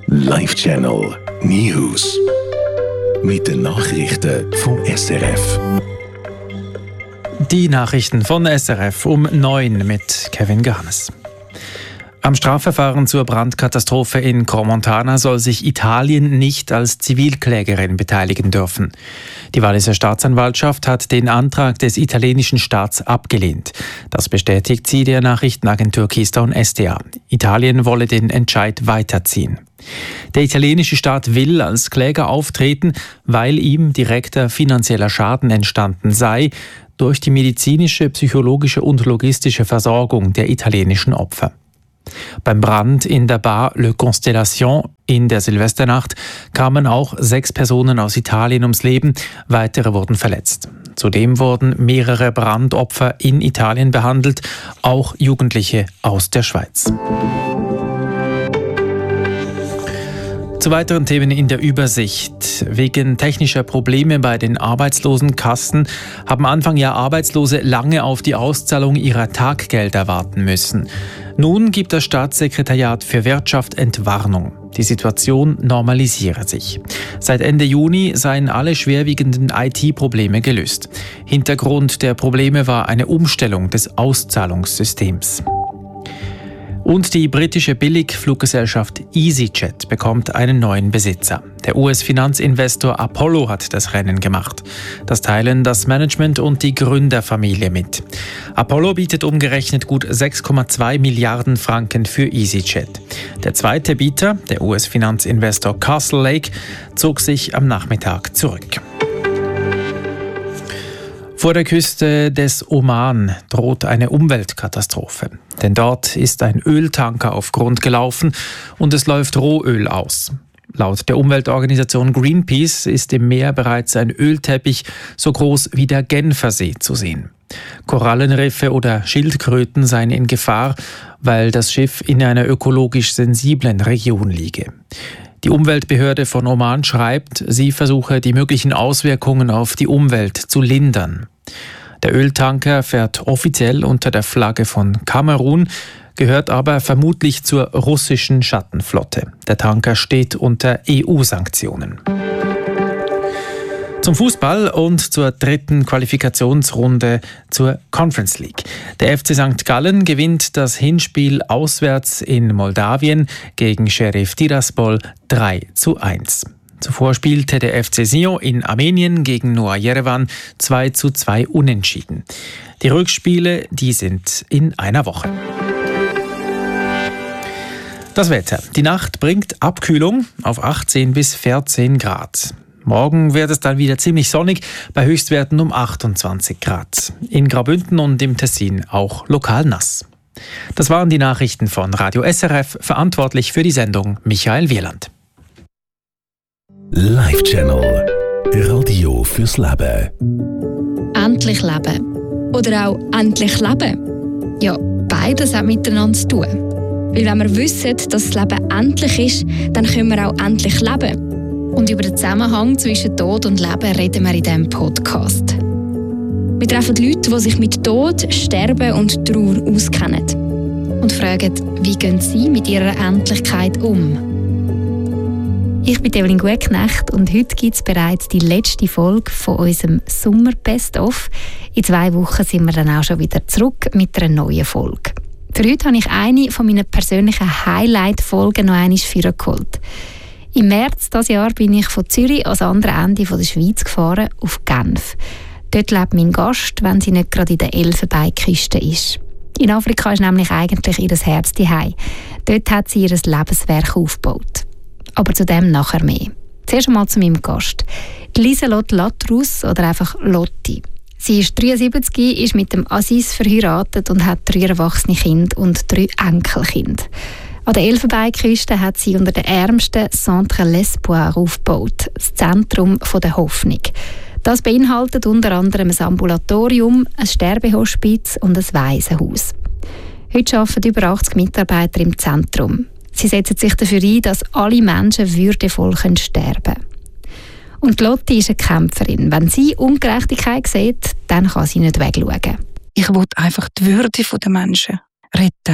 Live-Channel News. Mit den Nachrichten vom SRF. Die Nachrichten von SRF um 9 mit Kevin Ganes. Am Strafverfahren zur Brandkatastrophe in Crans-Montana soll sich Italien nicht als Zivilklägerin beteiligen dürfen. Die Walliser Staatsanwaltschaft hat den Antrag des italienischen Staats abgelehnt. Das bestätigt sie der Nachrichtenagentur Keystone SDA. Italien wolle den Entscheid weiterziehen. Der italienische Staat will als Kläger auftreten, weil ihm direkter finanzieller Schaden entstanden sei durch die medizinische, psychologische und logistische Versorgung der italienischen Opfer. Beim Brand in der Bar Le Constellation in der Silvesternacht kamen auch 6 Personen aus Italien ums Leben, weitere wurden verletzt. Zudem wurden mehrere Brandopfer in Italien behandelt, auch Jugendliche aus der Schweiz. Zu weiteren Themen in der Übersicht. Wegen technischer Probleme bei den Arbeitslosenkassen haben Anfang Jahr Arbeitslose lange auf die Auszahlung ihrer Taggelder warten müssen. Nun gibt das Staatssekretariat für Wirtschaft Entwarnung. Die Situation normalisiere sich. Seit Ende Juni seien alle schwerwiegenden IT-Probleme gelöst. Hintergrund der Probleme war eine Umstellung des Auszahlungssystems. Und die britische Billigfluggesellschaft EasyJet bekommt einen neuen Besitzer. Der US-Finanzinvestor Apollo hat das Rennen gemacht. Das teilen das Management und die Gründerfamilie mit. Apollo bietet umgerechnet gut 6,2 Milliarden Franken für EasyJet. Der zweite Bieter, der US-Finanzinvestor Castle Lake, zog sich am Nachmittag zurück. Vor der Küste des Oman droht eine Umweltkatastrophe. Denn dort ist ein Öltanker auf Grund gelaufen und es läuft Rohöl aus. Laut der Umweltorganisation Greenpeace ist im Meer bereits ein Ölteppich so groß wie der Genfersee zu sehen. Korallenriffe oder Schildkröten seien in Gefahr, weil das Schiff in einer ökologisch sensiblen Region liege. Die Umweltbehörde von Oman schreibt, sie versuche, die möglichen Auswirkungen auf die Umwelt zu lindern. Der Öltanker fährt offiziell unter der Flagge von Kamerun, gehört aber vermutlich zur russischen Schattenflotte. Der Tanker steht unter EU-Sanktionen. Zum Fußball und zur dritten Qualifikationsrunde zur Conference League. Der FC St. Gallen gewinnt das Hinspiel auswärts in Moldawien gegen Sheriff Tiraspol 3:1. Zuvor spielte der FC Sion in Armenien gegen Noah Yerevan 2:2 unentschieden. Die Rückspiele, die sind in einer Woche. Das Wetter. Die Nacht bringt Abkühlung auf 18 bis 14 Grad. Morgen wird es dann wieder ziemlich sonnig, bei Höchstwerten um 28 Grad. In Graubünden und im Tessin auch lokal nass. Das waren die Nachrichten von Radio SRF, verantwortlich für die Sendung Michael Wieland. Live-Channel. Radio fürs Leben. Endlich leben. Oder auch endlich leben. Ja, beides hat miteinander zu tun. Weil wenn wir wissen, dass das Leben endlich ist, dann können wir auch endlich leben. Und über den Zusammenhang zwischen Tod und Leben reden wir in diesem Podcast. Wir treffen Leute, die sich mit Tod, Sterben und Trauer auskennen. Und fragen, wie gehen sie mit ihrer Endlichkeit um? Ich bin Evelyn Gutknecht und heute gibt es bereits die letzte Folge von unserem Sommer-Best-of. In 2 Wochen sind wir dann auch schon wieder zurück mit einer neuen Folge. Für heute habe ich eine von meinen persönlichen Highlight-Folgen noch einmal vorgeholt. Im März dieses Jahr bin ich von Zürich ans andere Ende der Schweiz gefahren, auf Genf. Dort lebt mein Gast, wenn sie nicht gerade in der Elfenbeinküste ist. In Afrika ist nämlich eigentlich ihr Herz zuhause. Dort hat sie ihr Lebenswerk aufgebaut. Aber zu dem nachher mehr. Zuerst einmal zu meinem Gast. Lieselotte Latrus oder einfach Lotti. Sie ist 73, ist mit dem Aziz verheiratet und hat 3 erwachsene Kinder und 3 Enkelkinder. An der Elfenbeinküste hat sie unter den Ärmsten Centre l'Espoir aufgebaut, das Zentrum der Hoffnung. Das beinhaltet unter anderem ein Ambulatorium, ein Sterbehospiz und ein Waisenhaus. Heute arbeiten über 80 Mitarbeiter im Zentrum. Sie setzen sich dafür ein, dass alle Menschen würdevoll sterben können. Und Lotti ist eine Kämpferin. Wenn sie Ungerechtigkeit sieht, dann kann sie nicht wegschauen. Ich will einfach die Würde der Menschen retten.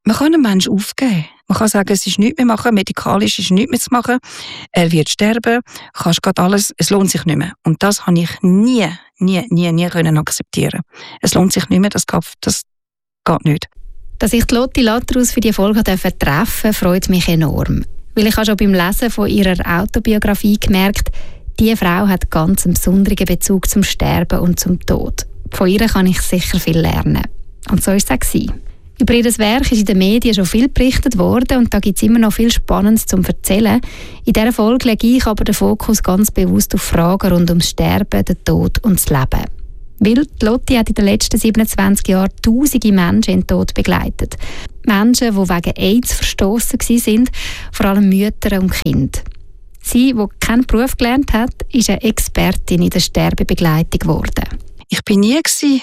Man kann einen Menschen aufgeben. Man kann sagen, es ist nichts mehr machen, medikalisch ist nichts mehr zu machen, er wird sterben, kannst gerade alles, es lohnt sich nicht mehr. Und das habe ich nie können akzeptieren. Es lohnt sich nicht mehr, das geht nicht. Dass ich die Lotti Latterus für die Folge treffen durfte, freut mich enorm. Weil ich habe schon beim Lesen von ihrer Autobiografie gemerkt, diese Frau hat ganz einen besonderen Bezug zum Sterben und zum Tod. Von ihr kann ich sicher viel lernen. Und so war es auch. Über ihr Werk ist in den Medien schon viel berichtet worden und da gibt es immer noch viel Spannendes zum Erzählen. In dieser Folge lege ich aber den Fokus ganz bewusst auf Fragen rund ums Sterben, den Tod und das Leben. Weil die Lotti hat in den letzten 27 Jahren tausende Menschen in den Tod begleitet. Menschen, die wegen AIDS verstossen waren, vor allem Mütter und Kinder. Sie, die keinen Beruf gelernt hat, ist eine Expertin in der Sterbebegleitung geworden. Ich war nie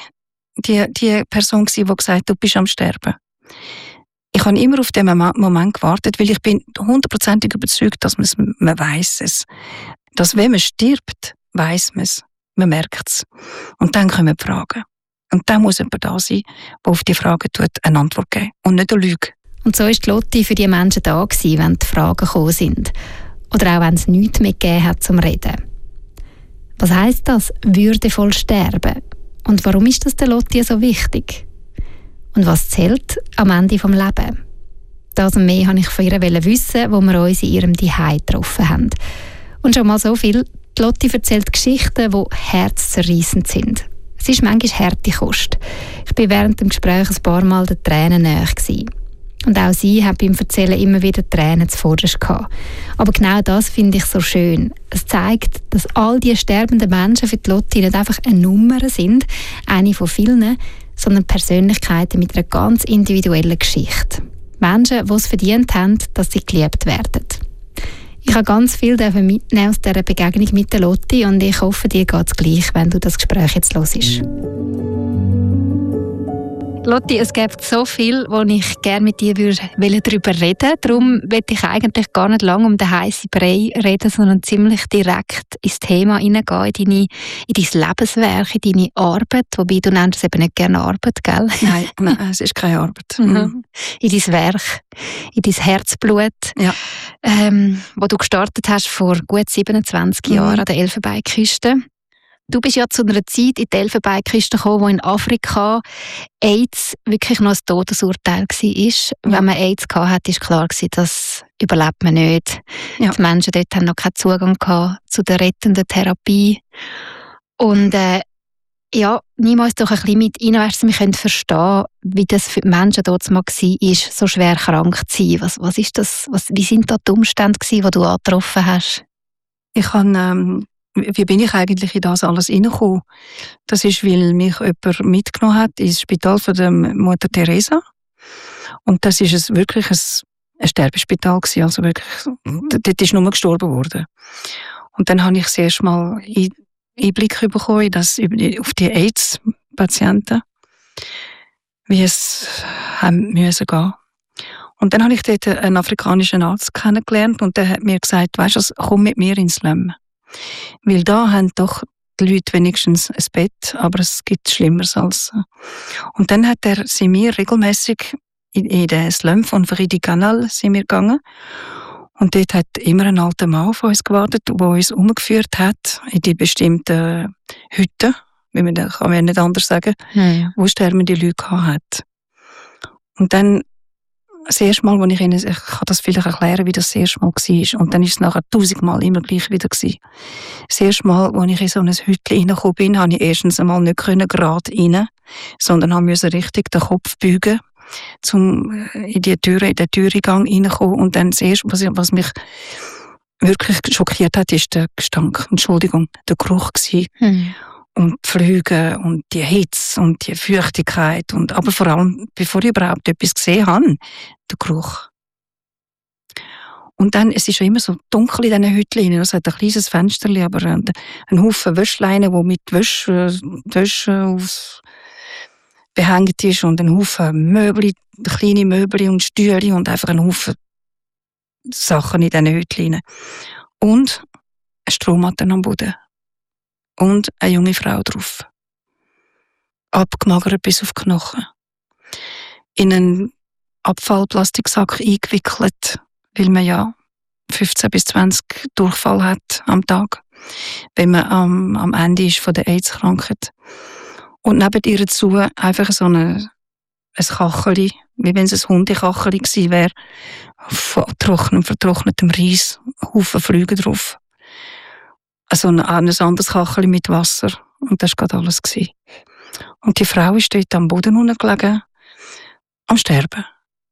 die Person, die gesagt hat, du bist am Sterben. Ich habe immer auf diesen Moment gewartet, weil ich bin 100% überzeugt, dass man weiss es. Dass wenn man stirbt, weiss man es. Man merkt es. Und dann kommen die Fragen. Und dann muss jemand da sein, der auf die Fragen eine Antwort geben und nicht eine Lüge. Und so war die Lotti für die Menschen da gewesen, wenn die Fragen gekommen sind. Oder auch wenn es nichts mehr gegeben hat zum Reden. Was heisst das, würdevoll sterben? Und warum ist das der Lotti so wichtig? Und was zählt am Ende des Lebens? Das und mehr wollte ich von ihr wissen, wo wir uns in ihrem Zuhause getroffen haben. Und schon mal so viel, die Lotti erzählt Geschichten, die herzzerreissend sind. Es ist manchmal harte Kost. Ich war während dem Gespräch ein paar Mal den Tränen nahe gewesen. Und auch sie hat beim Erzählen immer wieder Tränen zuvorderst gehabt. Aber genau das finde ich so schön. Es zeigt, dass all die sterbenden Menschen für die Lotti nicht einfach eine Nummer sind, eine von vielen, sondern Persönlichkeiten mit einer ganz individuellen Geschichte. Menschen, die es verdient haben, dass sie geliebt werden. Ich habe ganz viel mitnehmen aus dieser Begegnung mit der Lotti und ich hoffe, dir geht es gleich, wenn du das Gespräch jetzt hörst. Lotti, es gibt so viel, wo ich gerne mit dir darüber reden würde. Darum will ich eigentlich gar nicht lange um den heißen Brei reden, sondern ziemlich direkt ins Thema hineingehen, in dein Lebenswerk, in deine Arbeit. Wobei du nennst es eben nicht gerne Arbeit, gell? Nein, es ist keine Arbeit. Mhm. In dein Werk, in dein Herzblut, ja. Wo du gestartet hast vor gut 27 Jahren an der Elfenbeinküste. Du bist ja zu einer Zeit in die Elfenbeinküste gekommen, wo in Afrika AIDS wirklich noch ein Todesurteil war. Ja. Wenn man AIDS hatte, war klar, das überlebt man nicht. Ja. Die Menschen dort haben noch keinen Zugang gehabt zu der rettenden Therapie. Und nimm uns doch ein bisschen mit rein, dass wir verstehen, wie das für die Menschen dort mal war, so schwer krank zu sein. Was ist das? Wie sind da die Umstände, die du angetroffen hast? Wie bin ich eigentlich in das alles reingekommen? Das ist, weil mich jemand mitgenommen hat ins Spital von der Mutter Teresa. Und das ist wirklich ein Sterbespital gewesen. Also wirklich, dort ist nur gestorben worden. Und dann habe ich das erste Mal Einblick bekommen auf die AIDS-Patienten, wie es haben müssen gehen. Und dann habe ich dort einen afrikanischen Arzt kennengelernt und der hat mir gesagt, weisst du, komm mit mir ins Slum. Weil da haben doch die Leute wenigstens ein Bett, aber es gibt Schlimmeres als. Und dann sind wir regelmäßig in den Slum von Vridi-Canal gegangen. Und dort hat immer ein alter Mann auf uns gewartet, der uns umgeführt hat in die bestimmten Hütten, kann man nicht anders sagen, wo sterbende Leute hat. Und dann das erste Mal, ich kann das vielleicht erklären, wie das erste Mal war. Und dann ist es nachher 1000-mal immer gleich wieder gewesen. Das erste Mal, als ich in so ein Hütchen reingekommen bin, konnte ich erstens einmal nicht gerade rein, sondern musste richtig den Kopf beugen, um in den Türengang reinzukommen. Und dann das erste, was mich wirklich schockiert hat, ist der Gestank. Entschuldigung, der Geruch gewesen. Und die Flüge und die Hitze und die Feuchtigkeit. Aber vor allem, bevor ich überhaupt etwas gesehen habe, der Geruch. Und dann, es ist ja immer so dunkel in diesen Hütchen. Es hat ein kleines Fensterchen, aber ein Haufen Wäschleinen, die mit Wäsche behängt ist und ein Haufen Möbel, kleine Möbel und Stühle und einfach ein Haufen Sachen in diesen Hütchen. Und eine Strohmatte am Boden. Und eine junge Frau drauf. Abgemagert bis auf die Knochen. In einen Abfallplastiksack eingewickelt, weil man ja 15 bis 20 Durchfall hat am Tag, wenn man am Ende ist von der AIDS-Krankheit. Und neben ihr zu einfach so ein Kacheli, wie wenn es ein Hundekacheli gewesen wäre, von vertrocknetem Reis, Haufen Flüge drauf. Also ein anderes Kacheli mit Wasser. Und das war gerade alles gewesen. Und die Frau ist dort am Boden unten gelegen, am Sterben.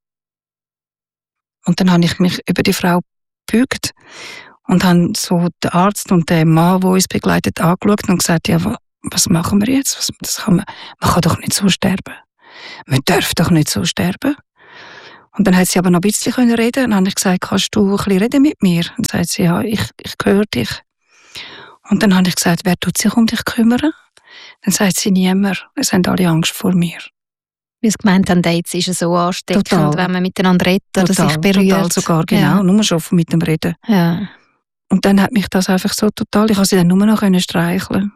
Und dann habe ich mich über die Frau gebeugt und habe so den Arzt und den Mann, der uns begleitet, angeschaut und gesagt, ja, was machen wir jetzt? Man kann doch nicht so sterben. Man darf doch nicht so sterben. Und dann hat sie aber noch ein bisschen reden. Und dann habe ich gesagt, kannst du ein bisschen reden mit mir? Und dann sagt sie, ja, ich höre dich. Und dann habe ich gesagt, wer tut sich um dich kümmern? Dann sagt sie, niemand. Es haben alle Angst vor mir. Wie Sie gemeint haben, AIDS ist so ansteckend, Total. wenn man miteinander redet oder sich berührt. Total sogar, genau. Ja. Nur schon mit dem Reden. Ja. Und dann hat mich das einfach so total, ich konnte sie dann nur noch streicheln.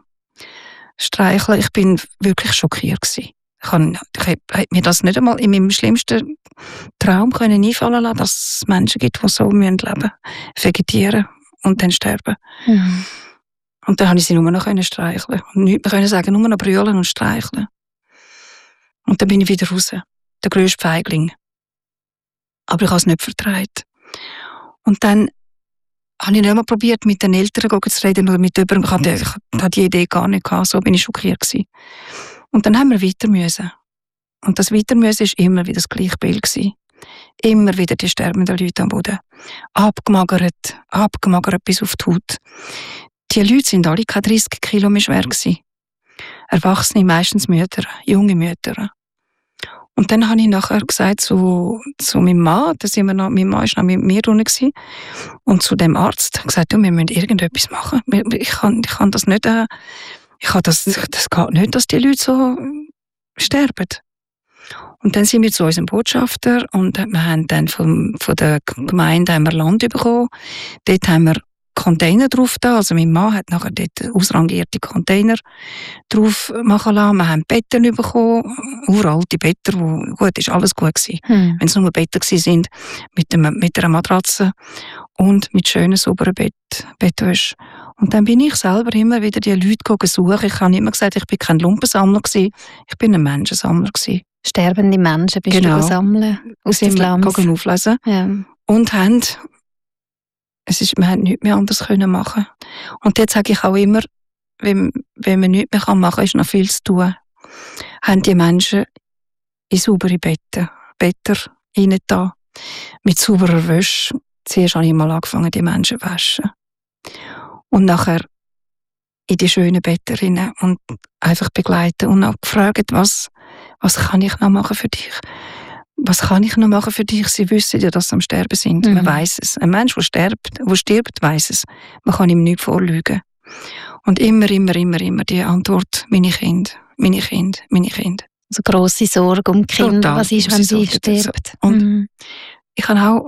Ich bin wirklich schockiert gewesen. Ich hätte mir das nicht einmal in meinem schlimmsten Traum können einfallen lassen, dass es Menschen gibt, die so leben müssen, vegetieren und dann sterben. Mhm. Und dann konnte ich sie nur noch streicheln. Und nichts mehr können sagen, nur noch brüllen und streicheln. Und dann bin ich wieder raus. Der grösste Feigling. Aber ich habe es nicht vertraut. Und dann habe ich nicht mal probiert, mit den Eltern zu reden oder mit jemandem. Ich hatte die Idee gar nicht gehabt. So bin ich schockiert gewesen. Und dann haben wir weiter müssen. Und das weiter müssen war immer wieder das gleiche Bild gewesen. Immer wieder die sterbenden Leute am Boden. Abgemagert bis auf die Haut. Die Leute sind alle keine 30 Kilo mehr schwer gewesen. Erwachsene, meistens Mütter, junge Mütter. Und dann habe ich nachher gesagt zu meinem Mann, mein Mann war noch mit mir drin gewesen, und zu dem Arzt gesagt, wir müssen irgendetwas machen. Ich kann das nicht, das geht nicht, dass die Leute so sterben. Und dann sind wir zu unserem Botschafter und wir haben dann von der Gemeinde haben wir Land bekommen. Dort haben wir Container drauf da. Also mein Mann hat nachher dort ausrangierte Container drauf machen lassen. Wir haben Betten bekommen, uralte Betten, wo gut ist alles gut gewesen. Wenn es nur Betten sind mit einer Matratze und mit schönen sauberen Bettwäsche. Und dann bin ich selber immer wieder die Leute suchen. Ich habe immer gesagt, ich bin kein Lumpensammler gewesen, ich bin ein Menschensammler gewesen. Sterbende Menschen bist du sammeln aus den Slums. Auflesen. Ja. Und wir haben nichts mehr anders machen. Und jetzt sage ich auch immer, wenn man nichts mehr machen kann, ist noch viel zu tun. Haben die Menschen in saubere Betten rein da, mit sauberer Wäsche. Zuerst habe ich mal angefangen, die Menschen zu waschen. Und nachher in die schönen Betten rein und einfach begleiten und auch gefragt, was kann ich noch machen für dich? Was kann ich noch machen für dich? Sie wissen ja, dass sie am Sterben sind. Man weiss es. Ein Mensch, der stirbt, weiss es. Man kann ihm nichts vorlügen. Und immer die Antwort, meine Kinder. Also grosse Sorge um die Kinder. Total, was ist, wenn sie stirbt? Und ich habe auch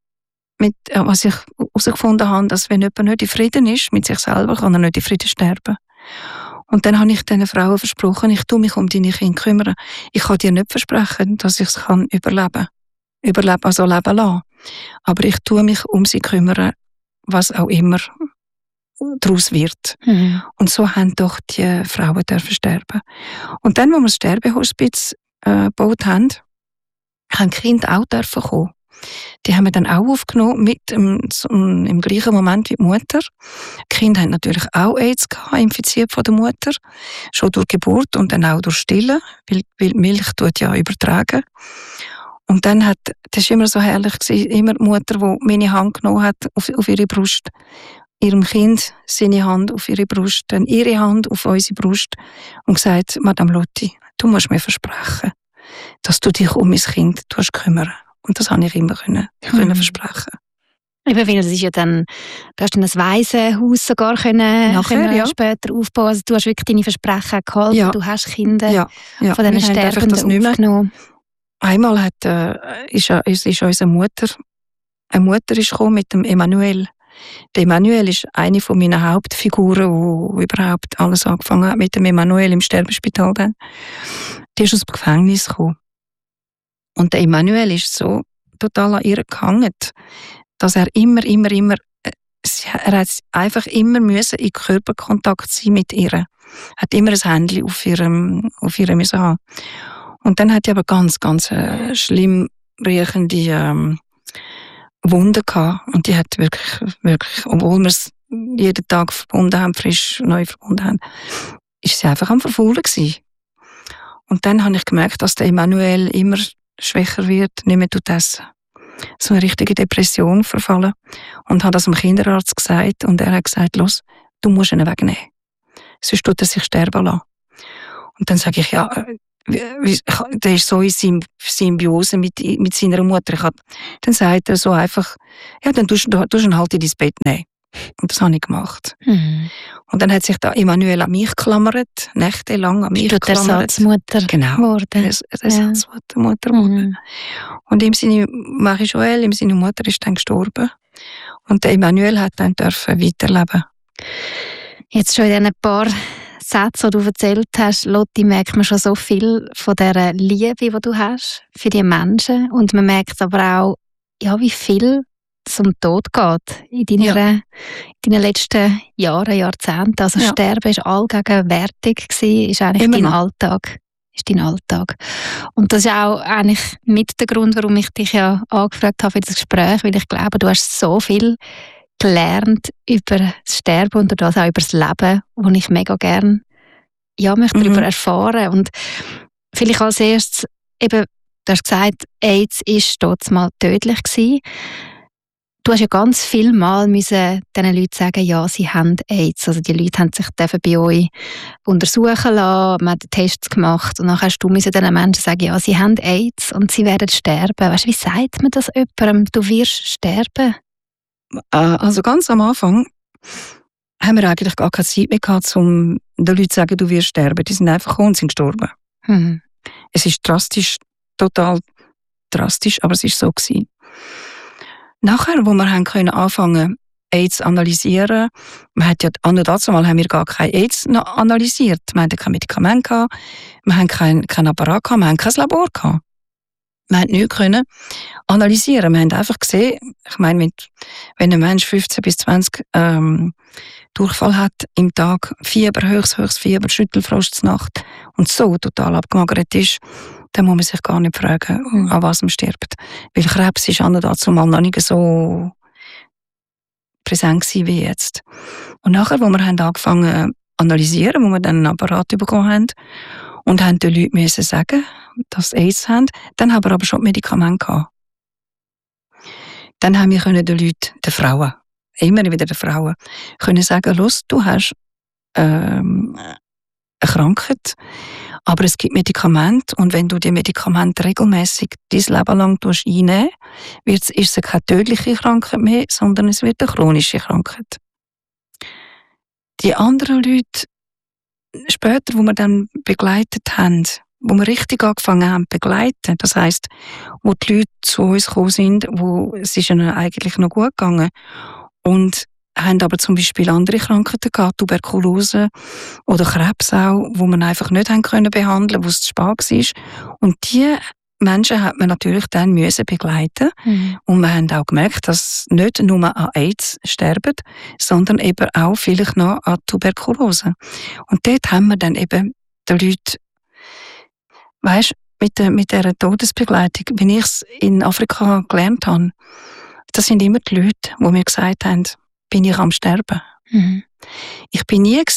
was ich herausgefunden habe, dass wenn jemand nicht in Frieden ist mit sich selber, kann er nicht in Frieden sterben. Und dann habe ich diesen Frauen versprochen, ich tue mich um deine Kinder kümmern. Ich kann dir nicht versprechen, dass ich es überleben also leben lassen. Aber ich tue mich um sie kümmern, was auch immer daraus wird. Und so haben doch die Frauen dürfen sterben. Und dann, als wir das Sterbehospiz gebaut haben, haben die Kinder auch dürfen kommen. Die haben wir dann auch aufgenommen, im gleichen Moment wie die Mutter. Die Kinder haben natürlich auch AIDS gehabt, infiziert von der Mutter. Schon durch Geburt und dann auch durch Stillen, weil Milch tut ja übertragen. Und dann das war immer so herrlich gewesen, immer die Mutter, die meine Hand genommen hat auf ihre Brust. Ihrem Kind seine Hand auf ihre Brust, dann ihre Hand auf unsere Brust und gesagt, Madame Lotti, du musst mir versprechen, dass du dich um mein Kind kümmern. Und das habe ich immer können versprechen. Eben, weil es ist ja dann, du hast dann ein Waisenhaus sogar können später aufbauen. Also du hast wirklich deine Versprechen gehalten. Ja. Du hast Kinder von diesen Sterbenden aufgenommen. Einmal ist unsere Mutter, eine Mutter ist gekommen mit dem Emanuel. Der Emanuel ist eine von meinen Hauptfiguren, wo überhaupt alles angefangen hat mit dem Emanuel im Sterbespital. Die ist aus dem Gefängnis gekommen. Und der Emanuel ist so total an ihr gehangen, dass er immer, er hat einfach immer müssen in Körperkontakt sein mit ihr. Er hat immer ein Händchen auf ihr müssen haben. Und dann hat er aber ganz, ganz schlimm riechende Wunden gehabt. Und die hat wirklich, obwohl wir es jeden Tag verbunden haben, frisch neu verbunden haben, ist sie einfach am Verfaulen gewesen. Und dann habe ich gemerkt, dass der Emanuel immer schwächer wird, nicht mehr essen. So eine richtige Depression verfallen. Und habe das dem Kinderarzt gesagt. Und er hat gesagt, los, du musst ihn wegnehmen. Sonst tut er sich sterben lassen. Und dann sage ich, ja, der ist so in Symbiose mit seiner Mutter. Dann sagt er so einfach, ja, dann tust du ihn halt in dein Bett nehmen. Und das habe ich gemacht. Mhm. Und dann hat sich da Emanuel an mich geklammert, nächtelang an mich geklammert. Ersatzmutter geworden. Ersatzmutter geworden. Und Marie-Joëlle, ihm seine Mutter, ist dann gestorben. Und der Emanuel hat dann weiterleben. Jetzt schon in diesen paar Sätzen, die du erzählt hast, Lotti, merkt man schon so viel von dieser Liebe, die du hast für die Menschen. Und man merkt aber auch, ja, wie viel es um Tod geht in deinen letzten Jahren, Jahrzehnten. Also Sterben ist allgegenwärtig gewesen, ist eigentlich dein Alltag. Ist dein Alltag. Und das ist auch eigentlich mit der Grund, warum ich dich ja angefragt habe für das Gespräch, weil ich glaube, du hast so viel gelernt über das Sterben und das auch über das Leben, wo ich mega gerne möchte darüber erfahren. Und vielleicht als erstes, eben, du hast gesagt, AIDS ist dort mal tödlich gewesen. Du hast ja ganz viel Mal müssen diesen Leuten sagen, ja, sie haben AIDS. Also die Leute haben sich bei euch untersuchen lassen, man hat Tests gemacht und dann hast du diesen Menschen sagen, ja, sie haben AIDS und sie werden sterben. Weißt du, wie sagt man das jemandem? Du wirst sterben? Also ganz am Anfang haben wir eigentlich gar keine Zeit mehr gehabt, um den Leuten zu sagen, du wirst sterben. Die sind einfach gekommen und sind gestorben. Mhm. Es ist drastisch, total drastisch, aber es ist so gewesen. Nachher, wo wir anfangen AIDS zu analysieren, wir haben wir gar kein AIDS analysiert. Wir hatten kein Medikament gehabt, wir haben kein Apparat gehabt, wir haben kein Labor gehabt. Wir haben nichts analysieren. Wir haben einfach gesehen, ich meine, wenn ein Mensch 15 bis 20 Durchfall hat im Tag, Fieber, höchstes Fieber, Schüttelfrost zur Nacht und so total abgemagert ist, dann muss man sich gar nicht fragen, an was man stirbt. Weil Krebs ist mal noch nicht so präsent gewesen wie jetzt. Und nachher, wo wir haben angefangen zu analysieren, wo wir dann einen Apparat bekommen haben und haben den Leuten müssen sagen, dass sie AIDS haben, dann haben wir aber schon Medikamente gehabt. Dann haben wir den Leuten, den Frauen, immer wieder den Frauen, können sagen, los, du hast eine Krankheit, aber es gibt Medikamente und wenn du die Medikamente regelmäßig dein Leben lang einnehmen, ist es keine tödliche Krankheit mehr, sondern es wird eine chronische Krankheit. Die anderen Leute, später, wo wir dann begleitet haben, wo wir richtig angefangen haben zu begleiten, das heisst, wo die Leute zu uns gekommen sind, wo es ist ihnen eigentlich noch gut gegangen und haben aber zum Beispiel andere Krankheiten gehabt, Tuberkulose oder Krebs auch, wo man einfach nicht haben können behandeln, wo es zu spät war. Und die Menschen hat man natürlich dann müssen begleiten. Und wir haben auch gemerkt, dass nicht nur an AIDS sterben, sondern eben auch vielleicht noch an Tuberkulose. Und dort haben wir dann eben den Leuten, weisst, mit dieser Todesbegleitung, wie ich es in Afrika gelernt habe, das sind immer die Leute, die mir gesagt haben, bin ich am Sterben. Mhm. Ich bin nie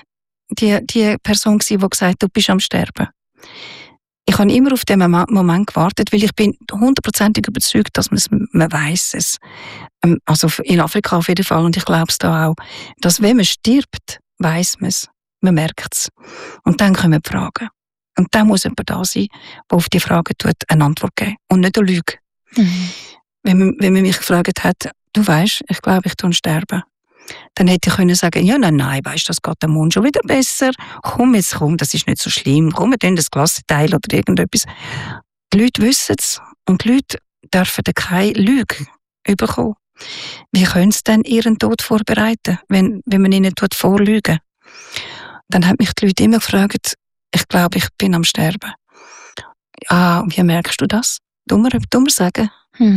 die Person die gesagt hat, du bist am Sterben. Ich habe immer auf diesen Moment gewartet, weil ich bin 100% überzeugt, dass man weiss es. Also in Afrika auf jeden Fall und ich glaube es da auch, dass wenn man stirbt, weiss man es. Man merkt es. Und dann kommen die Fragen. Und dann muss jemand da sein, der auf die Fragen eine Antwort geben und nicht eine Lüge. Mhm. Wenn man mich gefragt hat, du weisst, ich glaube, ich sterbe. Dann hätte ich können sagen, ja, nein, weisst, das geht dem Mund schon wieder besser. Komm, das ist nicht so schlimm. Komm, wir tun das Glas teilen oder irgendetwas. Die Leute wissen es und die Leute dürfen keine Lüge bekommen. Wie können sie denn ihren Tod vorbereiten, wenn man ihnen vorlügen? Dann haben mich die Leute immer gefragt, ich glaube, ich bin am Sterben. Ah, wie merkst du das? mir sagen.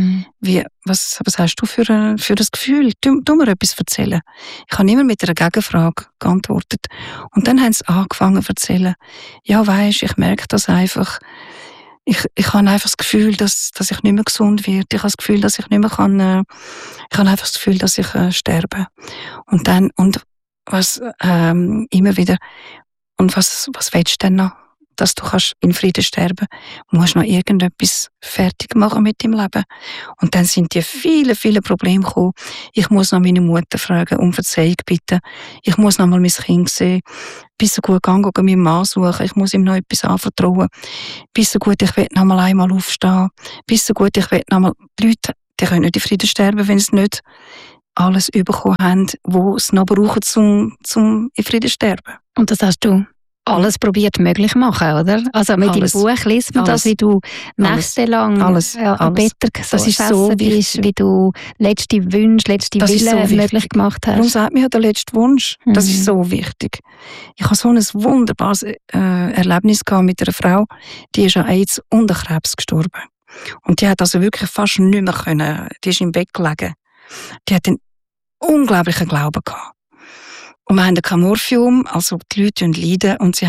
Was hast du für das Gefühl? Du mir etwas erzählen. Ich habe immer mit einer Gegenfrage geantwortet. Und dann haben sie angefangen zu erzählen. Ja, weisst, ich merke das einfach. Ich habe einfach das Gefühl, dass ich nicht mehr gesund werde. Ich habe das Gefühl, dass ich nicht mehr kann. Ich habe einfach das Gefühl, dass ich sterbe. Und was immer wieder. Und was willst du denn noch? Dass du kannst in Frieden sterben, musst noch irgendetwas fertig machen mit deinem Leben. Und dann sind die viele Probleme gekommen. Ich muss noch meine Mutter fragen, um Verzeihung bitten. Ich muss noch mal mein Kind sehen. Bist so gut gegangen, meinen Mann suchen. Ich muss ihm noch etwas anvertrauen. Bist so gut, ich will noch mal einmal aufstehen. Bist so gut, ich will noch mal. Die Leute, die können nicht in Frieden sterben, wenn sie nicht alles bekommen haben, was sie noch brauchen, zum in Frieden sterben. Und das hast du alles probiert möglich machen, oder? Also mit deinem Buch liest man das, wie du nächtelang am Bett gesessen bist, wie du letzte Wünsche, letzte Willen möglich gemacht hast. Darum sagt mir ja der letzte Wunsch. Das ist so wichtig. Ich habe so ein wunderbares Erlebnis gehabt mit einer Frau, die ist an AIDS und an Krebs gestorben. Und die hat also wirklich fast nicht mehr können. Die ist im Bett gelegen. Die hat einen unglaublichen Glauben gehabt. Und wir haben kein Morphium, also die Leute leiden und sie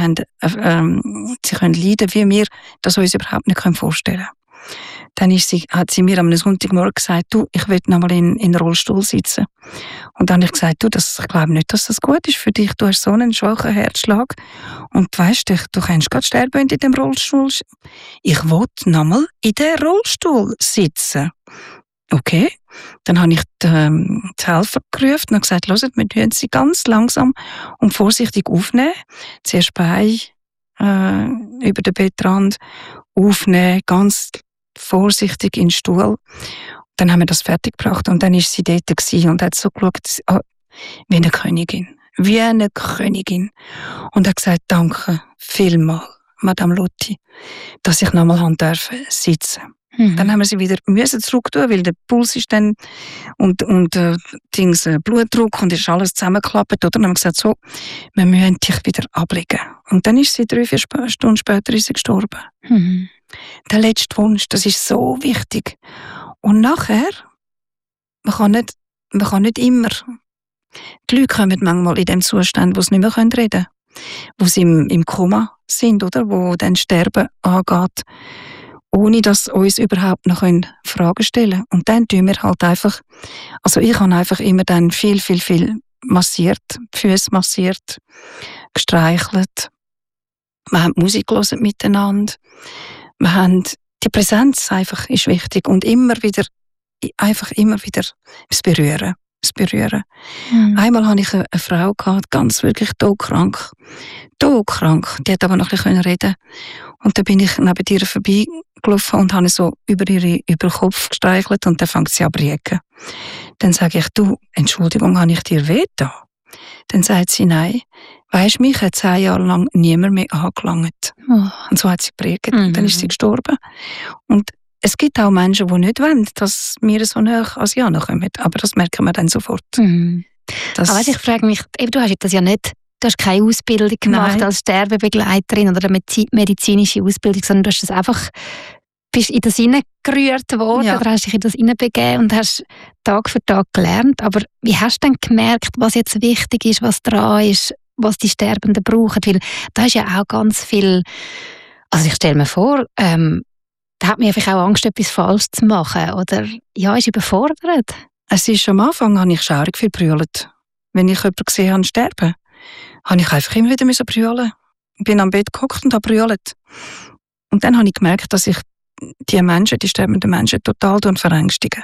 können leiden, wie wir das uns überhaupt nicht vorstellen können. Dann hat sie mir am Sonntagmorgen gesagt, du, ich will noch mal in den Rollstuhl sitzen. Und dann habe ich gesagt, du, ich glaube nicht, dass das gut ist für dich. Du hast so einen schwachen Herzschlag. Und weißt du kannst gerade sterben, wenn du in dem Rollstuhl. Ich will noch mal in den Rollstuhl sitzen. Okay, dann habe ich die Helfer gerufen und gesagt, hört, wir müssen sie ganz langsam und vorsichtig aufnehmen. Zuerst Bein über den Bettrand aufnehmen, ganz vorsichtig in den Stuhl. Dann haben wir das fertig gebracht und dann war sie dort und hat so geschaut, wie eine Königin. Wie eine Königin. Und hat gesagt, danke vielmals, Madame Lotti, dass ich nochmal sitzen durfte. Dann haben wir sie wieder zurück tun, weil der Puls ist dann und Blutdruck und ist alles zusammengeklappt. Oder? Dann haben wir gesagt, so, wir müssen dich wieder ablegen. Und dann ist sie 3-4 Stunden später gestorben. Der letzte Wunsch, das ist so wichtig. Und nachher, man kann nicht immer. Die Leute kommen manchmal in dem Zustand, wo sie nicht mehr reden können, wo sie im Koma sind, oder? Wo dann Sterben angeht. Ohne dass uns überhaupt noch Fragen stellen können. Und dann tun wir halt einfach, also ich habe einfach immer dann viel massiert, die Füße massiert, gestreichelt. Wir haben Musik gehört miteinander. Wir haben, die Präsenz einfach ist wichtig und immer wieder das Berühren. Einmal hatte ich eine Frau gehabt, ganz wirklich todkrank. Die hat aber noch ein bisschen reden. Und dann bin ich neben ihr vorbeigelaufen und habe so über den Kopf gestreichelt und dann fängt sie an zu riechen. Dann sage ich, du, Entschuldigung, habe ich dir wehgetan? Dann sagt sie, nein. Weisst, mich hat 10 Jahre lang niemand mehr angelangt. Und so hat sie geprägt. Und dann ist sie gestorben. Und es gibt auch Menschen, die nicht wollen, dass wir so nah an sie kommen. Aber das merken wir dann sofort. Aber ich frage mich, du hast das ja nicht, du hast keine Ausbildung gemacht als Sterbebegleiterin oder eine medizinische Ausbildung, sondern du hast das einfach, bist in das hineingerührt worden oder hast dich in das hineinbegeben und hast Tag für Tag gelernt. Aber wie hast du dann gemerkt, was jetzt wichtig ist, was dran ist, was die Sterbenden brauchen? Weil da ist ja auch ganz viel, also ich stelle mir vor, da hat mir einfach auch Angst, etwas falsch zu machen. Oder ist überfordert. Am Anfang habe ich schaurig viel brüllt. Wenn ich jemanden gesehen habe sterben, habe ich einfach immer wieder brüllen. Ich bin am Bett gehockt und habe brüllt. Und dann habe ich gemerkt, dass ich die sterbenden Menschen total verängstige.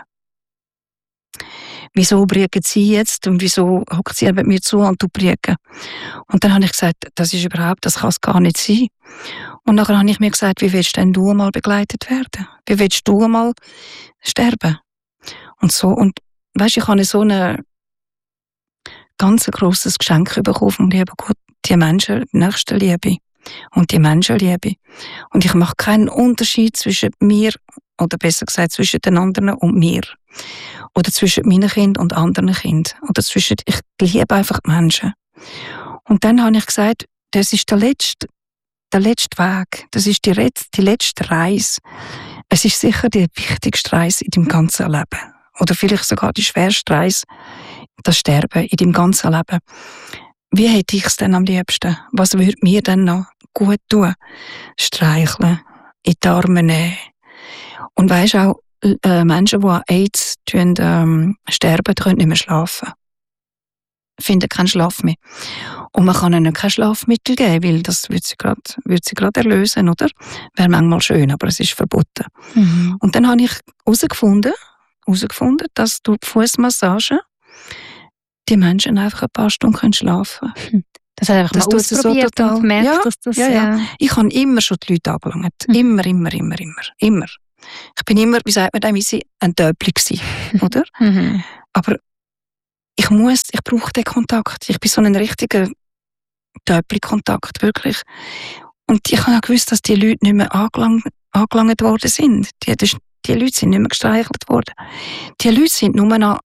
Wieso brüllen sie jetzt und wieso hockt sie mit mir zu und du brüllen? Und dann habe ich gesagt, das kann es gar nicht sein. Und nachher habe ich mir gesagt, wie willst denn du mal begleitet werden? Wie willst du mal sterben? Und so, und weisst, ich habe so ein ganz grosses Geschenk bekommen vom lieben Gott, die Menschen, die Nächstenliebe und die Menschenliebe. Und ich mache keinen Unterschied zwischen mir, oder besser gesagt zwischen den anderen und mir. Oder zwischen meinen Kindern und anderen Kindern. Oder ich liebe einfach die Menschen. Und dann habe ich gesagt, das ist der letzte Weg, das ist die letzte Reise. Es ist sicher der wichtigste Reis in deinem ganzen Leben. Oder vielleicht sogar die schwerste Reise, das Sterben in deinem ganzen Leben. Wie hätte ich es denn am liebsten? Was würde mir denn noch gut tun? Streicheln, in die Arme nehmen. Und weisst auch, Menschen, die an AIDS sterben, können nicht mehr schlafen. Finden keinen Schlaf mehr. Und man kann ihnen kein Schlafmittel geben, weil das würde sie gerade erlösen, oder? Wäre manchmal schön, aber es ist verboten. Mhm. Und dann habe ich herausgefunden, dass durch die Fußmassage die Menschen einfach ein paar Stunden schlafen können. Das hat einfach mal ausprobiert und gemerkt, dass das... Ja. Ich habe immer schon die Leute angelangt. Immer. Ich bin immer, wie sagt man dem, ein Döppli gsi, oder? Aber ich brauche den Kontakt. Ich bin so ein richtiger Döppli-Kontakt, wirklich. Und ich habe auch gewusst, dass die Leute nicht mehr angelangt worden sind. Die Leute sind nicht mehr gestreichelt worden. Die Leute sind nur noch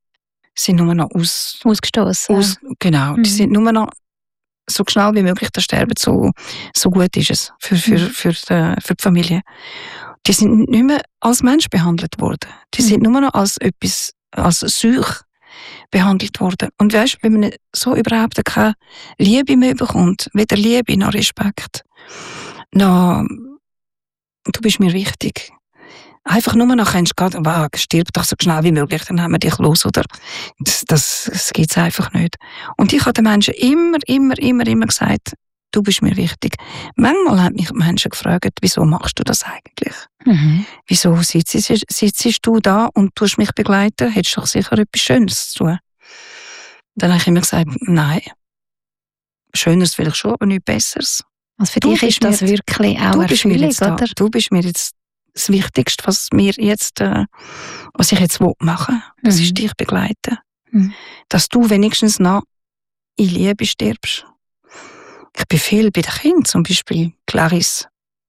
ausgestoßen. Genau. Die sind nur noch so schnell wie möglich das Sterben, so gut ist es für die Familie. Die sind nicht mehr als Mensch behandelt worden. Die sind nur noch als Seuch behandelt worden. Und weisst, wenn man so überhaupt keine Liebe mehr bekommt, weder Liebe noch Respekt, du bist mir wichtig. Einfach nur noch kannst du stirb doch so schnell wie möglich, dann haben wir dich los, oder? Das gibt's einfach nicht. Und ich habe den Menschen immer gesagt, du bist mir wichtig. Manchmal haben mich Menschen gefragt, wieso machst du das eigentlich? Wieso sitzt du da und tust mich begleiten? Hättest du doch sicher etwas Schönes zu tun. Dann habe ich immer gesagt, nein. Schöneres will ich schon, aber nichts Besseres. Also für dich ist das wirklich auch Erfüllung, oder? Du bist mir jetzt das Wichtigste, was ich jetzt machen will. Das ist dich begleiten. Dass du wenigstens noch in Liebe stirbst. Ich bin viel bei den Kindern, zum Beispiel Clarisse.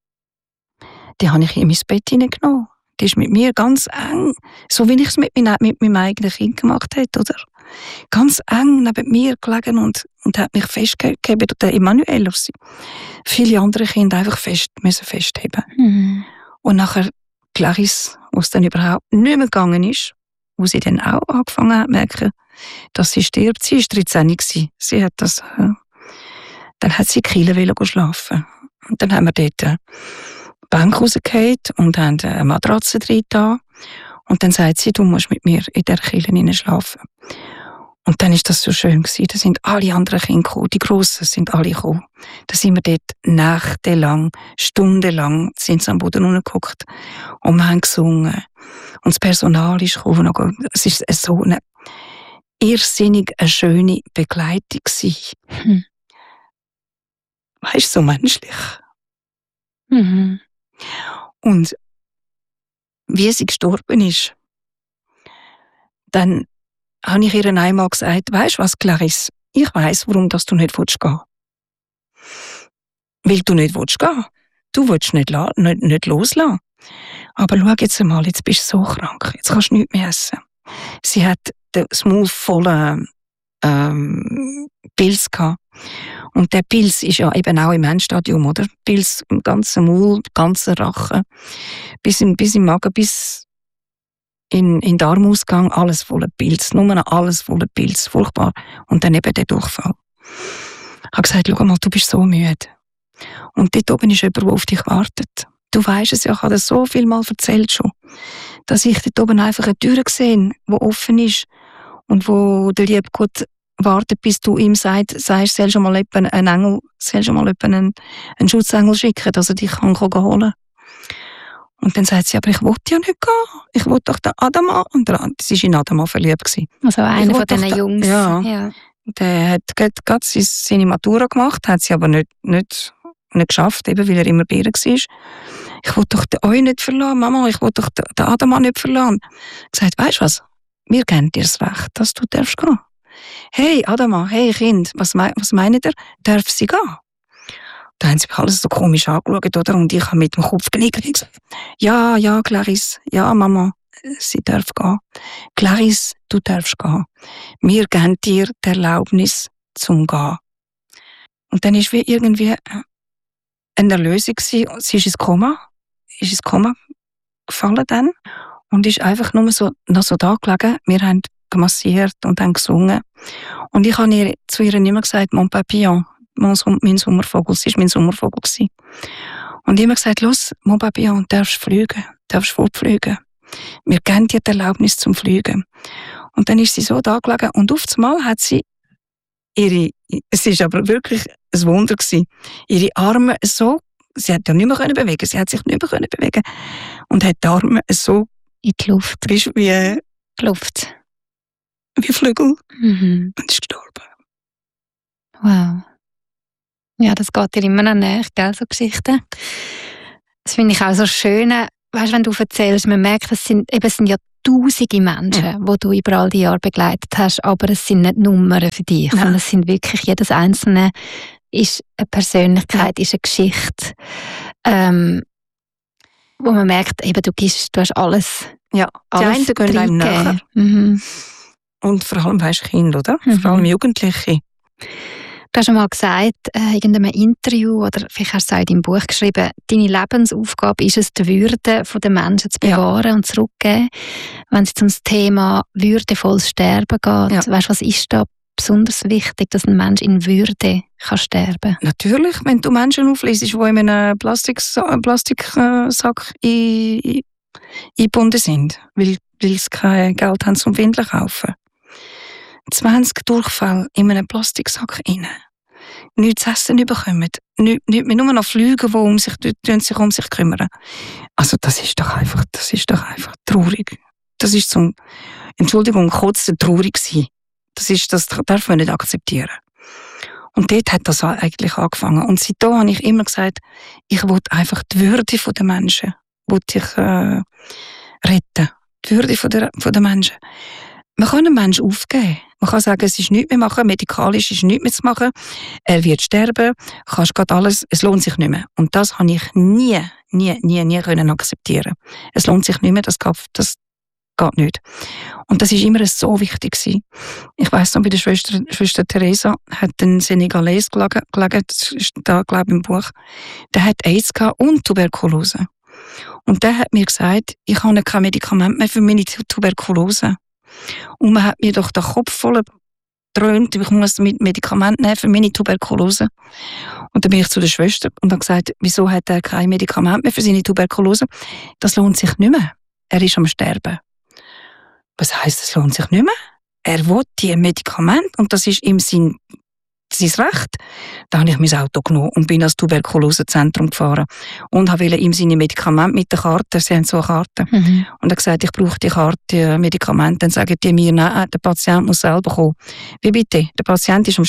Die habe ich in mein Bett hineingenommen. Die ist mit mir ganz eng, so wie ich es mit meinem eigenen Kind gemacht hätte, oder? Ganz eng neben mir gelegen und hat mich festgegeben, der Emanuel auf sie. Viele andere Kinder einfach festheben. Und nachher Clarisse, wo es dann überhaupt nicht mehr gegangen ist, wo sie dann auch angefangen hat zu merken, dass sie stirbt. Sie war 13 gewesen. Sie hat das... Dann hat sie in Kiel schlafen. Und dann haben wir dort eine Bank rausgehört und haben eine Matratze drin da. Und dann sagt sie, du musst mit mir in der Kiel schlafen. Und dann ist das so schön gewesen. Da sind alle anderen Kinder gekommen, die Grossen sind alle gekommen. Da sind wir dort nächtelang, stundenlang sind sie am Boden runtergeguckt und wir haben gesungen. Und das Personal ist gekommen. Es ist so eine irrsinnig eine schöne Begleitung gewesen. Weißt du, so menschlich. Und wie sie gestorben ist, dann habe ich ihr einmal gesagt, weisst du was, Clarisse, ich weiss, warum du nicht gehen willst. Weil du nicht gehen willst. Du willst nicht loslassen. Aber schau jetzt einmal, jetzt bist du so krank, jetzt kannst du nichts mehr essen. Sie hat das Maul voller Pilz gehabt. Und der Pilz ist ja eben auch im Endstadium, oder? Pilz im ganzen Maul, im ganzen Rachen, bis im Magen, bis in den Darmausgang, alles voller Pilz. Nur noch alles voller Pilz. Furchtbar. Und dann eben der Durchfall. Ich habe gesagt, schau mal, du bist so müde. Und dort oben ist jemand, der auf dich wartet. Du weisst es ja, ich habe das so viel Mal erzählt schon, dass ich dort oben einfach eine Tür sehe, die offen ist und wo der liebe Gott wartet, bis du ihm sagst, soll schon mal einen Schutzengel schicken, dass er dich holen kann. Und dann sagt sie, aber ich wollte ja nicht gehen. Ich wollte doch den Adama. Und sie war in Adama verliebt gewesen. Also einer von diesen Jungs. Ja. Der hat gerade seine Matura gemacht, hat sie aber nicht geschafft, eben weil er immer bei ihr war. Ich wollte doch euch nicht verlassen, Mama, ich wollte doch den Adama nicht verlassen. Ich habe gesagt, weisst du was? Wir geben dir das Recht, dass du darfst gehen. Hey, Adama, hey Kind, was meint ihr? Darf sie gehen? Da haben sie mich alles so komisch angeschaut, oder? Und ich habe mit dem Kopf genickt und gesagt, ja, Clarisse, ja, Mama, sie darf gehen. Clarisse, du darfst gehen. Wir geben dir die Erlaubnis zum Gehen. Und dann war wie irgendwie eine Erlösung gewesen. Sie ist ins Koma gefallen dann und ist einfach nur so, noch so da gelegen. Wir haben massiert und haben gesungen. Und ich habe zu ihr immer gesagt, mon papillon, mein Sommervogel, sie war mein Sommervogel gewesen. Und immer gesagt, los, mon papillon, darfst fliegen, darfst fortfliegen. Wir geben dir die Erlaubnis zum Fliegen. Und dann ist sie so da gelegen und auf einmal hat sie es ist aber wirklich ein Wunder gewesen, ihre Arme so, sie hat ja nicht mehr bewegen, sie hat sich nicht mehr bewegen und hat die Arme so in die Luft. Wie Luft. Wie Flügel. Mhm. Und ist gestorben. Wow. Ja, das geht dir immer noch näher, gell, so Geschichten. Das finde ich auch so schön. Weißt, wenn du erzählst, man merkt, es sind ja tausende Menschen, die du über all die Jahre begleitet hast, aber es sind nicht Nummern für dich, sondern es sind wirklich, jedes Einzelne ist eine Persönlichkeit, ist eine Geschichte, wo man merkt, eben, du hast alles. Ja, die einen gehen einem näher. Mhm. Und vor allem, weisst, Kinder, oder? Mhm. Vor allem Jugendliche. Du hast schon mal gesagt, in irgendeinem Interview, oder vielleicht hast du es auch in deinem Buch geschrieben, deine Lebensaufgabe ist es, die Würde der Menschen zu bewahren und zurückzugeben. Wenn es ums Thema würdevolles Sterben geht, weißt, was ist da besonders wichtig, dass ein Mensch in Würde kann sterben? Natürlich, wenn du Menschen aufliest, die in einem Plastiksack eingebunden sind, weil sie kein Geld haben zum Windeln kaufen. 20 Durchfälle in einem Plastiksack rein. Nichts zu essen bekommen. Nicht mehr nur noch Flüge, die sich um sich kümmern. Also das ist doch einfach traurig. Das ist zum, Entschuldigung, kotzen traurig sein. Das darf man nicht akzeptieren. Und dort hat das eigentlich angefangen. Und seitdem habe ich immer gesagt, ich will einfach die Würde der Menschen, retten. Die Würde der Menschen. Man kann einen Menschen aufgeben. Man kann sagen, es ist nichts mehr machen, medikalisch ist nichts mehr zu machen, er wird sterben, kannst gerade alles, es lohnt sich nicht mehr. Und das habe ich nie können akzeptieren. Es lohnt sich nicht mehr, das geht nicht. Und das ist immer so wichtig gewesen. Ich weiss noch, bei der Schwester Teresa hat ein Senegalese gelegen, das ist da, glaube ich, im Buch, der hat AIDS gehabt und Tuberkulose. Und der hat mir gesagt, ich habe kein Medikament mehr für meine Tuberkulose. Und man hat mir doch den Kopf voll gedröhnt, ich muss mit Medikamenten nehmen für meine Tuberkulose. Und dann bin ich zu der Schwester und habe gesagt, wieso hat er kein Medikament mehr für seine Tuberkulose? Das lohnt sich nicht mehr. Er ist am Sterben. Was heisst, es lohnt sich nicht mehr? Er will die Medikamente und das ist ihm sein Recht. Dann habe ich mein Auto genommen und bin ans Tuberkulosezentrum gefahren und wollte ihm seine Medikamente mit der Karte, sie haben so eine Karte, und er hat gesagt, ich brauche die Karte, die Medikamente. Dann sagen die mir, nein, der Patient muss selber kommen. Wie bitte? Der Patient ist am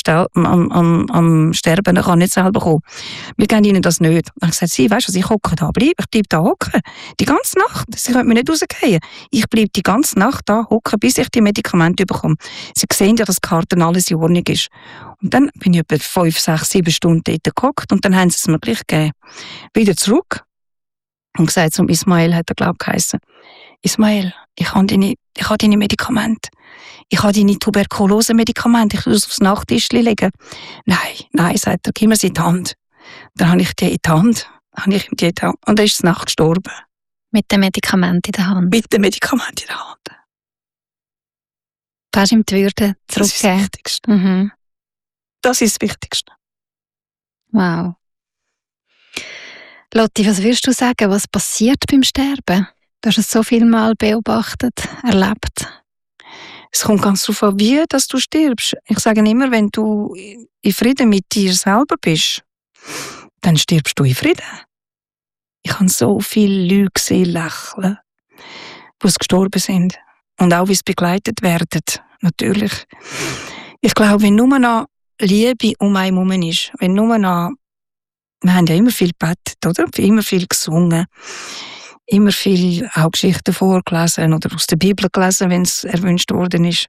Sterben, er kann nicht selber kommen. Wir geben ihnen das nicht. Dann habe ich gesagt, weißt du, ich hocke da, ich bleibe da hocken. Die ganze Nacht. Sie können mir nicht rausgehen. Ich bleibe die ganze Nacht da hocken, bis ich die Medikamente bekomme. Sie sehen ja, dass die Karte alles in Ordnung ist. Und dann bin ich etwa 5, 6, 7 Stunden dort gehockt und dann haben sie es mir gleich gegeben. Wieder zurück und gesagt zum Ismail, hat er, glaube ich, geheissen. Ismail, ich habe deine Medikamente. Ich habe deine Tuberkulose-Medikamente. Ich will es aufs Nachttischchen legen. Nein, sagt er, gib mir sie in die Hand. Dann habe ich die in die Hand. Und er ist nachts gestorben. Mit dem Medikament in der Hand? Mit dem Medikament in der Hand. Du hast ihm die Würde zurückgegeben? Das ist das Wichtigste. Mhm. Das ist das Wichtigste. Wow. Lotti, was würdest du sagen, was passiert beim Sterben? Du hast es so viel Mal beobachtet, erlebt. Es kommt ganz darauf an, wie dass du stirbst. Ich sage immer, wenn du in Frieden mit dir selber bist, dann stirbst du in Frieden. Ich habe so viele Leute gesehen, lächeln, die gestorben sind. Und auch, wie sie begleitet werden, natürlich. Ich glaube, wenn nur noch Liebe um einen herum ist, wenn nur noch, wir haben ja immer viel gebetet, oder? Immer viel gesungen, immer viel auch Geschichten vorgelesen oder aus der Bibel gelesen, wenn es erwünscht worden ist.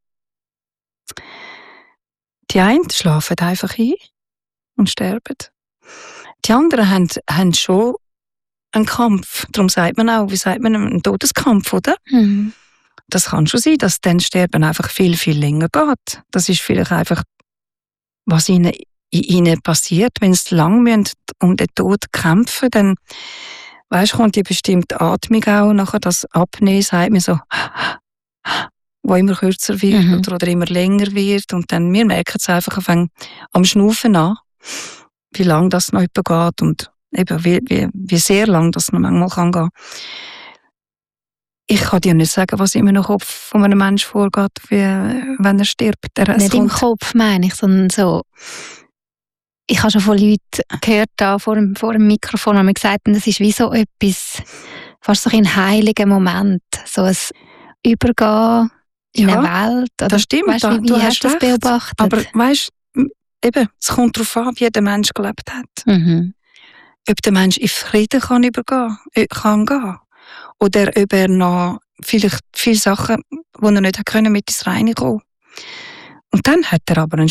Die einen schlafen einfach ein und sterben. Die anderen haben schon einen Kampf. Darum sagt man auch, wie sagt man, einen Todeskampf, oder? Mhm. Das kann schon sein, dass dann Sterben einfach viel, viel länger geht. Das ist vielleicht einfach, was ihnen passiert, wenn sie lang um den Tod kämpfen, dann Weißt du, kommt die bestimmte Atmung auch, nachher das Apnoe sagt mir so, wo immer kürzer wird oder immer länger wird. Und dann, wir merken es einfach am Schnaufen an, wie lange das noch geht und eben wie sehr lang das noch manchmal kann gehen. Ich kann dir nicht sagen, was in einem Kopf von einem Menschen vorgeht, wenn er stirbt. Nicht im Kopf, meine ich, sondern so. Ich habe schon von Leuten gehört, da vor dem Mikrofon, haben wir gesagt, das ist wie so etwas, fast so ein heiliger Moment, so ein Übergehen in eine Welt. Oder, das stimmt. Weißt, wie hast du das beobachtet? Aber weißt du, es kommt darauf an, wie der Mensch gelebt hat. Mhm. Ob der Mensch in Frieden kann gehen. Oder ob er noch vielleicht viele Sachen, die er nicht können, mit ins Reine kommen. Und dann hat er aber einen